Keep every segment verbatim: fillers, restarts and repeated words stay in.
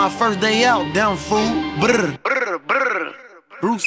My first day out, damn fool. Brr, brr, brr. Bruce.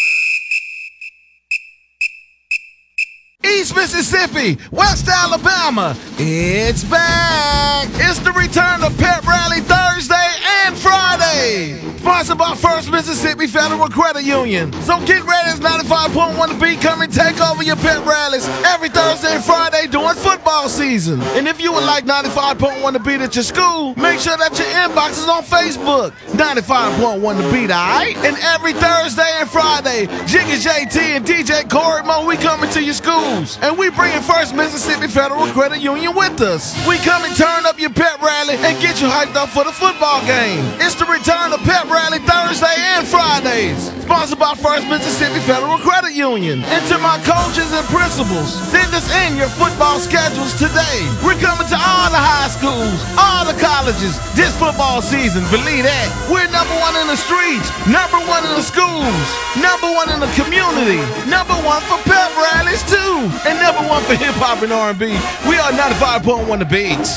East Mississippi, West Alabama, it's back! It's the return of Pep Rally Thursday and Friday! Sponsored by First Mississippi Federal Credit Union. So get ready as ninety-five point one The Beat come and take over your Pep Rallies every Thursday and Friday during football season. And if you would like ninety-five point one The Beat at your school, make sure that your inbox is on Facebook. ninety-five point one The Beat, alright? And every Thursday and Friday, Jiggy J T and D J Corey Mo, we coming to your schools. And we bringing First Mississippi Federal Credit Union with us. We come and turn up your pep rally and get you hyped up for the football game. It's the return of Pep Rally Thursday and Fridays. Sponsored by First Mississippi Federal Credit Union. And to my coaches and principals, send us in your football schedules today. We're coming to all the high schools, all the colleges this football season. Believe that. We're number one in the streets, number one in the schools, number one in the community, number one for pep rallies too, and number one for hip hop and R and B. We are ninety-five point one The Beats.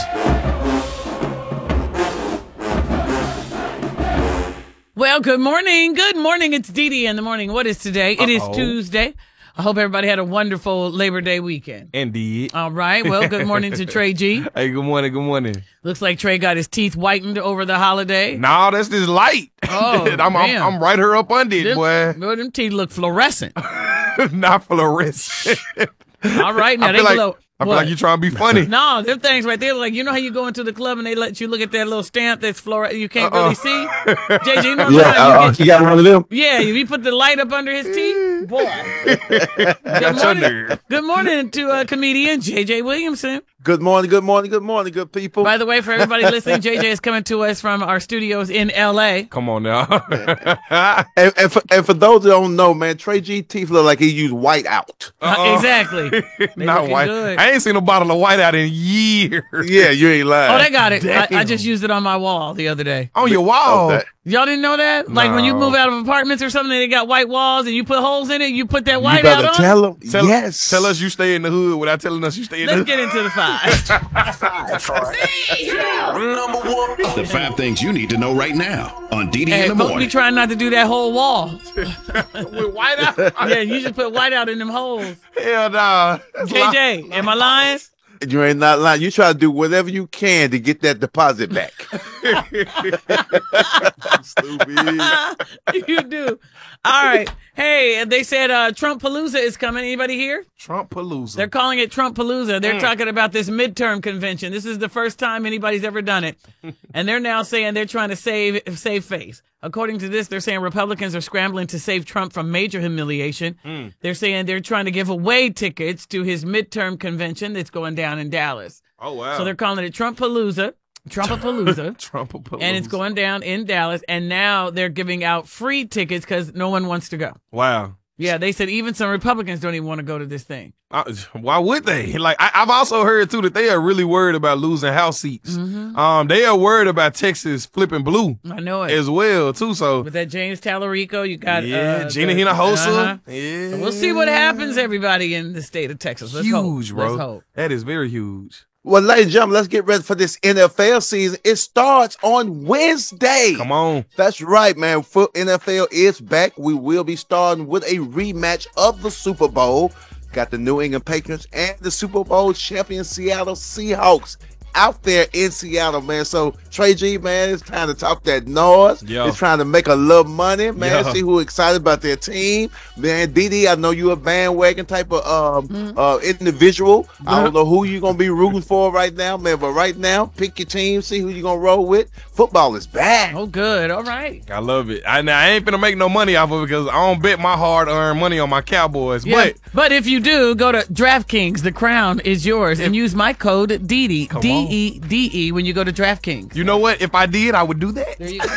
Well, good morning. Good morning. It's Dee Dee in the morning. What is today? Uh-oh. It is Tuesday. I hope everybody had a wonderful Labor Day weekend. Indeed. All right. Well, good morning to Trey G. Hey, good morning. Good morning. Looks like Trey got his teeth whitened over the holiday. No, that's just light. Oh, I'm, I'm, damn. I'm right here up under it, Them, boy. boy, them teeth look fluorescent. Not fluorescent. All right. Now I they feel like, glow. I feel What? like you trying to be funny. No, them things right there, like, you know how you go into the club and they let you look at that little stamp that's fluorescent, you can't Uh-uh. really see? J J, you know what Yeah, I'm saying? uh, You get- you got one of them? Yeah, if you put the light up under his teeth, boy. Good Got your morning, nerve. good morning to uh, comedian J J Williamson. Good morning, good morning, good morning, good people. By the way, for everybody listening, J J is coming to us from our studios in L A. Come on now. And, and, for, and for those that don't know, man, Trey G teeth look like he used white out. Uh, exactly. They Not looking white. good. I ain't seen a bottle of white out in years. Yeah, you ain't lying. Oh, they got it. I, I Damn. just used it on my wall the other day. On your wall. Okay. Y'all didn't know that? Like when you No. move out of apartments or something, they got white walls and you put holes in it, you put that You white better out on tell them. Tell, yes. tell us you stay in the hood without telling us you stay in Let's the get into the five. Number one. The five things you need to know right now on Dee Dee Hey, in the folks be morning. trying not to do that whole wall. with white out. Yeah, you just put white out in them holes. Hell nah. That's J J, am I lying? You ain't not lying. You try to do whatever you can to get that deposit back. Stupid. You do. All right. Hey, they said uh, Trump Palooza is coming. Anybody here? Trump Palooza. They're calling it Trump Palooza. Mm. They're talking about this midterm convention. This is the first time anybody's ever done it. And they're now saying they're trying to save save face. According to this, they're saying Republicans are scrambling to save Trump from major humiliation. Mm. They're saying they're trying to give away tickets to his midterm convention that's going down in Dallas. Oh, wow. So they're calling it Trump Palooza. Trumpapalooza. Trump Palooza. And it's going down in Dallas. And now they're giving out free tickets because no one wants to go. Wow. Yeah, they said even some Republicans don't even want to go to this thing. Uh, why would they? Like, I, I've also heard too that they are really worried about losing house seats. Mm-hmm. Um, they are worried about Texas flipping blue I know it. as well too. So With that James Tallarico, you got yeah, uh, Gina the- Hinojosa. uh-huh. Yeah, So we'll see what happens, everybody in the state of Texas. Let's huge, hope. bro. Let's hope. That is very huge. Well, ladies and gentlemen, let's get ready for this N F L season. It starts on Wednesday. Come on. That's right, man. Foot N F L is back. We will be starting with a rematch of the Super Bowl. Got the New England Patriots and the Super Bowl champion Seattle Seahawks out there in Seattle, man. So Trey G, man, it's time to talk that noise. Yeah. It's trying to make a little money, man. Yeah. See who excited about their team, man. Dee Dee, I know you a bandwagon type of um Mm-hmm. uh individual. I don't know who you gonna be rooting for right now, man. But right now, pick your team, see who you gonna roll with. Football is back. Oh, good. All right. I love it. I, now, I ain't finna make no money off of it because I don't bet my hard-earned money on my Cowboys. Yeah. But But if you do, go to DraftKings. The crown is yours. And use my code D D, Come D on. E D E, when you go to DraftKings. you know what? If I did, I would do that. There you go.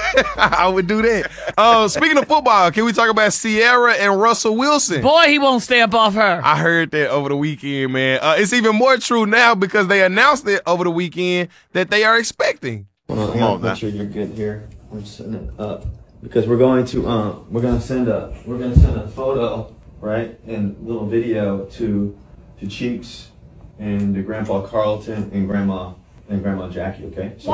I would do that. Uh, speaking of football, can we talk about Sierra and Russell Wilson? Boy, he won't stay up off her. I heard that over the weekend, man. Uh, it's even more true now because they announced it over the weekend that they are expecting. Well, Come I on, gotta man. make sure you're good here. I'm setting it up because we're going to um we're gonna send a we're gonna send a photo, right, and little video to to Cheeks and to Grandpa Carlton and Grandma and Grandma Jackie. Okay. So